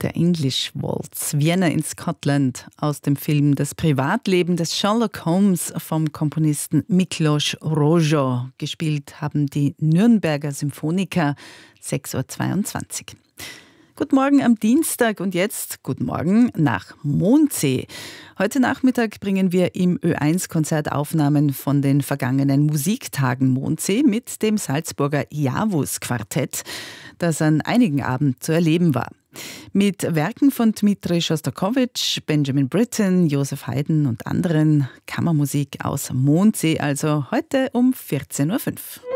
Der English Waltz, Vienna in Scotland, aus dem Film Das Privatleben des Sherlock Holmes vom Komponisten Miklos Rozsa. Gespielt haben die Nürnberger Symphoniker, 6.22 Uhr. Guten Morgen am Dienstag und jetzt guten Morgen nach Mondsee. Heute Nachmittag bringen wir im Ö1-Konzert Aufnahmen von den vergangenen Musiktagen Mondsee mit dem Salzburger Javus-Quartett, das an einigen Abenden zu erleben war. Mit Werken von Dmitri Schostakowitsch, Benjamin Britten, Joseph Haydn und anderen Kammermusik aus Mondsee, also heute um 14.05 Uhr.